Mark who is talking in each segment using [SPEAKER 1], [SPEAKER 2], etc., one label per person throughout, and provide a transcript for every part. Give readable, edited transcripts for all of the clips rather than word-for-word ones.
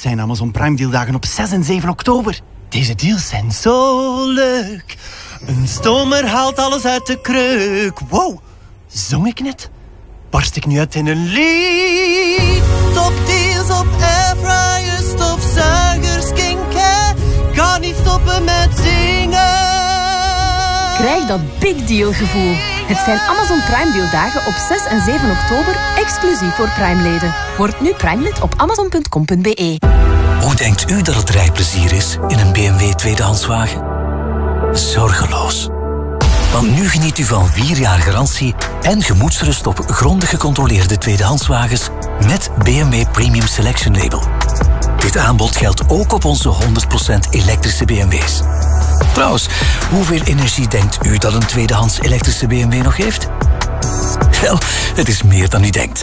[SPEAKER 1] zijn Amazon Prime dealdagen op 6 en 7 oktober. Deze deals zijn zo leuk. Een stomer haalt alles uit de kreuk. Wow, zong ik net? Barst ik nu uit in een lied? Top deals op airfryers, stofzuigers, skincare. Kan niet stoppen met zingen.
[SPEAKER 2] Krijg dat big deal gevoel. Het zijn Amazon Prime dealdagen op 6 en 7 oktober, exclusief voor Prime-leden. Word nu Prime-lid op amazon.com.be.
[SPEAKER 3] Hoe denkt u dat het rijplezier is in een BMW tweedehandswagen? Zorgeloos. Want nu geniet u van 4 jaar garantie en gemoedsrust op grondig gecontroleerde tweedehandswagens met BMW Premium Selection Label. Dit aanbod geldt ook op onze 100% elektrische BMW's. Trouwens, hoeveel energie denkt u dat een tweedehands elektrische BMW nog heeft? Wel, het is meer dan u denkt.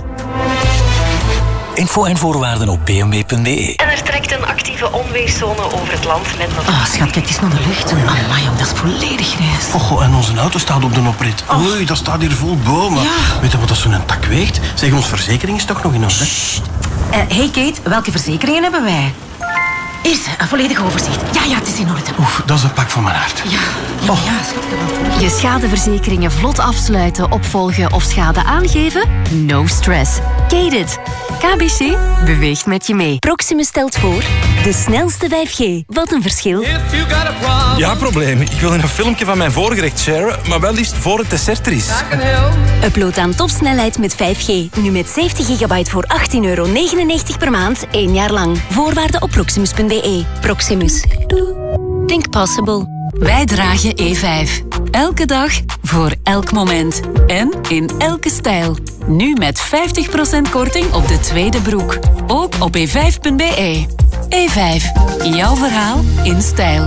[SPEAKER 3] Info en voorwaarden op bmw.be.
[SPEAKER 4] En er trekt een actieve onweerszone over het land met nog...
[SPEAKER 2] Oh, schat, kijk eens naar de lucht. Amai, jong, dat is volledig grijs.
[SPEAKER 1] Oh, en onze auto staat op de oprit. Oei, dat staat hier vol bomen.
[SPEAKER 2] Ja.
[SPEAKER 1] Weet je wat dat zo'n tak weegt? Zeg, onze verzekering is toch nog in orde?
[SPEAKER 2] Hey Kate, welke verzekeringen hebben wij? Eerst, een volledig overzicht. Ja, het is in orde.
[SPEAKER 1] Oef, dat is een pak van mijn hart.
[SPEAKER 2] Ja, schat, ik heb wel.
[SPEAKER 5] Je schadeverzekeringen vlot afsluiten, opvolgen of schade aangeven? No stress. Kate. KBC beweegt met je mee. Proximus stelt voor de snelste 5G. Wat een verschil.
[SPEAKER 6] Ja, probleem. Ik wil een filmpje van mijn voorgerecht sharen, maar wel liefst voor het dessert er is.
[SPEAKER 5] Upload aan topsnelheid met 5G. Nu met 70 gigabyte voor €18,99 per maand, 1 jaar lang. Voorwaarden op proximus.be. Proximus. Think possible. Wij dragen E5. Elke dag, voor elk moment. En in elke stijl. Nu met 50% korting op de tweede broek. Ook op e5.be. E5. Jouw verhaal in stijl.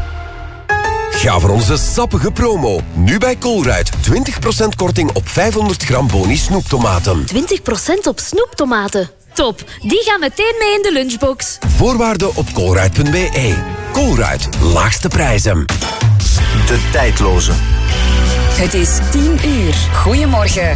[SPEAKER 7] Ga voor onze sappige promo. Nu bij Colruyt. 20% korting op 500 gram Boni snoeptomaten.
[SPEAKER 5] 20% op snoeptomaten. Top, die gaan meteen mee in de lunchbox.
[SPEAKER 7] Voorwaarden op colruyt.be. Colruyt, laagste prijzen.
[SPEAKER 8] De tijdloze.
[SPEAKER 2] Het is 10 uur. Goedemorgen.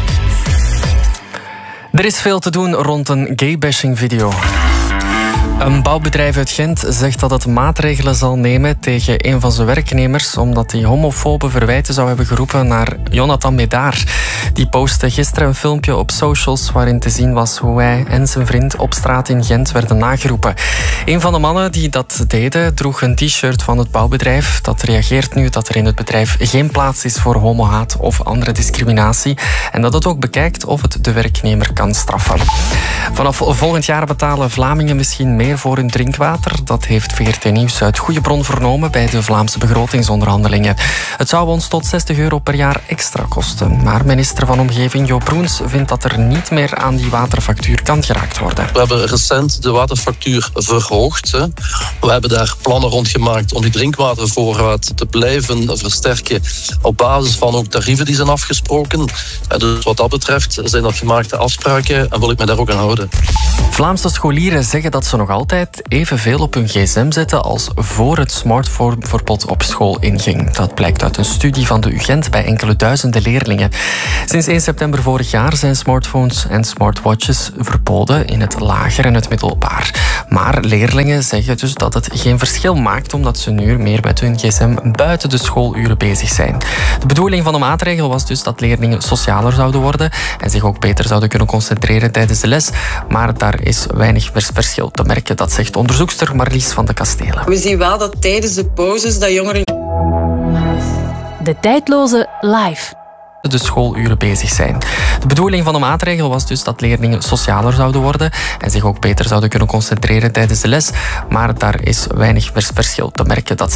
[SPEAKER 9] Er is veel te doen rond een gaybashing video. Een bouwbedrijf uit Gent zegt dat het maatregelen zal nemen tegen een van zijn werknemers omdat hij homofobe verwijten zou hebben geroepen naar Jonathan Medaar. Die postte gisteren een filmpje op socials waarin te zien was hoe hij en zijn vriend op straat in Gent werden nageroepen. Een van de mannen die dat deden droeg een t-shirt van het bouwbedrijf. Dat reageert nu dat er in het bedrijf geen plaats is voor homohaat of andere discriminatie en dat het ook bekijkt of het de werknemer kan straffen. Vanaf volgend jaar betalen Vlamingen misschien meer voor hun drinkwater. Dat heeft VRT Nieuws uit goede bron vernomen bij de Vlaamse begrotingsonderhandelingen. Het zou ons tot €60 per jaar extra kosten. Maar minister van Omgeving Jo Broens vindt dat er niet meer aan die waterfactuur kan geraakt worden.
[SPEAKER 10] We hebben recent de waterfactuur verhoogd. We hebben daar plannen rond gemaakt om die drinkwatervoorraad te blijven versterken op basis van ook tarieven die zijn afgesproken. Dus wat dat betreft zijn dat gemaakte afspraken en wil ik me daar ook aan houden.
[SPEAKER 9] Vlaamse scholieren zeggen dat ze nog altijd evenveel op hun gsm zetten als voor het smartphoneverbod op school inging. Dat blijkt uit een studie van de UGent bij enkele duizenden leerlingen. Sinds 1 september vorig jaar zijn smartphones en smartwatches verboden in het lager en het middelbaar. Maar leerlingen zeggen dus dat het geen verschil maakt omdat ze nu meer met hun gsm buiten de schooluren bezig zijn. De bedoeling van de maatregel was dus dat leerlingen socialer zouden worden en zich ook beter zouden kunnen concentreren tijdens de les. Maar daar is weinig verschil te merken. Dat zegt onderzoekster Marlies van de Kastelen.
[SPEAKER 11] We zien wel dat tijdens de pauzes dat jongeren...
[SPEAKER 5] De tijdloze live.
[SPEAKER 9] De schooluren bezig zijn. De bedoeling van de maatregel was dus dat leerlingen socialer zouden worden en zich ook beter zouden kunnen concentreren tijdens de les. Maar daar is weinig verschil te merken. Dat